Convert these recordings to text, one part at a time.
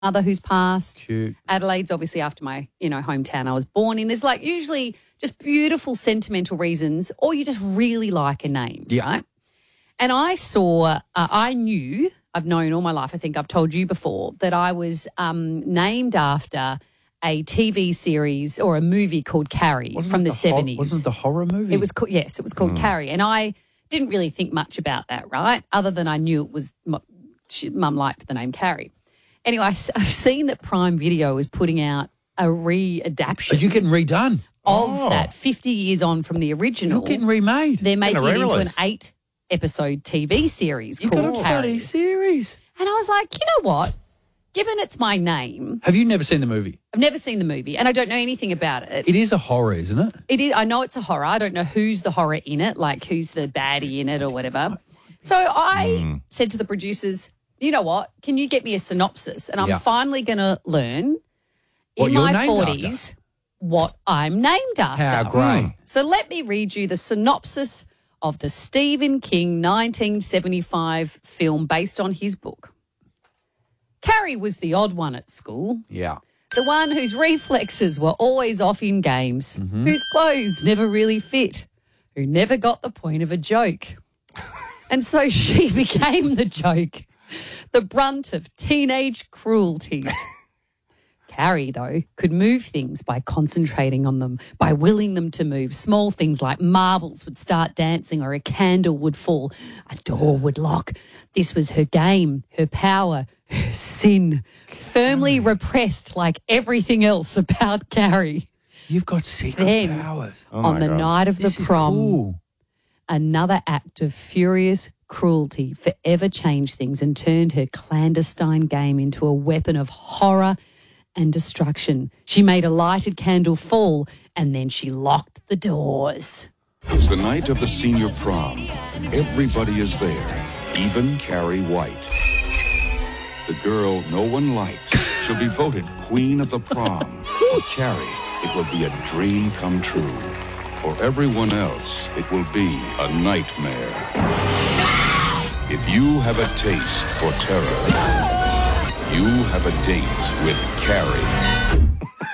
mother who's passed. Cute. Adelaide's obviously after my, hometown I was born in. There's like usually just beautiful sentimental reasons, or you just really like a name, right? And I knew, I've known all my life, I think I've told you before, that I was named after a TV series or a movie called Carrie from the 70s. Wasn't it the horror movie? It was it was called Carrie. And I didn't really think much about that, right? Other than I knew it was, Mum liked the name Carrie. Anyway, I've seen that Prime Video is putting out a re-adaptation. Are you getting redone? Of that 50 years on from the original. You're getting remade. They're making it into an 8-episode TV series called Carrie. Series. And I was like, you know what? Given it's my name. Have you never seen the movie? I've never seen the movie and I don't know anything about it. It is a horror, isn't it? It is. I know it's a horror. I don't know who's the horror in it, like who's the baddie in it or whatever. So I said to the producers, you know what? Can you get me a synopsis? And I'm finally going to learn in my 40s what I'm named after. How great. So let me read you the synopsis of the Stephen King 1975 film based on his book. Carrie was the odd one at school. Yeah. The one whose reflexes were always off in games, whose clothes never really fit, who never got the point of a joke. And so she became the joke, the brunt of teenage cruelties. Carrie, though, could move things by concentrating on them, by willing them to move. Small things like marbles would start dancing or a candle would fall, a door would lock. This was her game, her power, her sin, firmly repressed like everything else about Carrie. You've got secret powers. On the night of the prom, another act of furious cruelty forever changed things and turned her clandestine game into a weapon of horror and destruction. She made a lighted candle fall and then she locked the doors. It's the night of the senior prom. Everybody is there, even Carrie White. The girl no one likes. She'll be voted queen of the prom. For Carrie, it will be a dream come true. For everyone else, it will be a nightmare. If you have a taste for terror, you have a date with Carrie.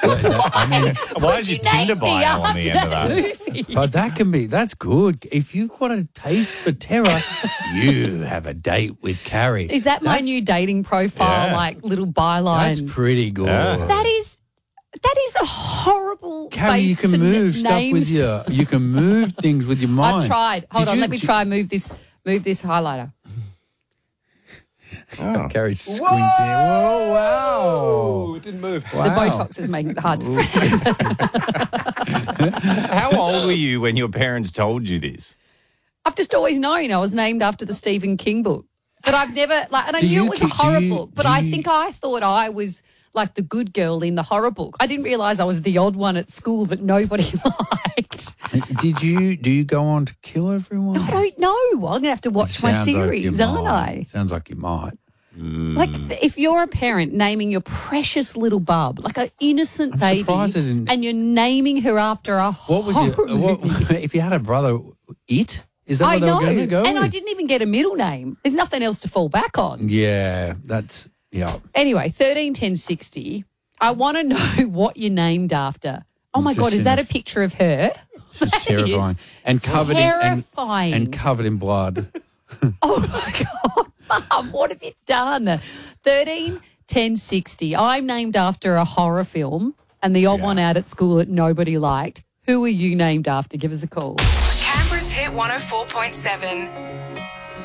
Why is your Tinder bio on the end of that? Movie? But that's good. If you've got a taste for terror, you have a date with Carrie. Is that my new dating profile, like little byline? That's pretty good. That is a horrible Carrie, you can move stuff with you can move things with your mind. I've tried. Hold on, let me try and move this highlighter. Oh. Carrie's squinting. Whoa, wow. It didn't move. Wow. The Botox is making it hard to frame. How old were you when your parents told you this? I've just always known I was named after the Stephen King book. But I've never, and I knew it was a horror book, but I thought I was like the good girl in the horror book. I didn't realise I was the odd one at school that nobody liked. Do you go on to kill everyone? I don't know. I'm going to have to watch my series, aren't I? Sounds like you might. Like if you're a parent naming your precious little bub, like an innocent baby, and you're naming her after a horror movie. If you had a brother, Is that what they were going to go and with? I didn't even get a middle name. There's nothing else to fall back on. Yeah, Anyway, 131060. I want to know what you're named after. Oh my God, is that a picture of her? She's terrifying. And covered terrifying. and covered in blood. Oh my God, Mum, what have you done? 131060. I'm named after a horror film and the odd one out at school that nobody liked. Who are you named after? Give us a call. Canberra's Hit 104.7.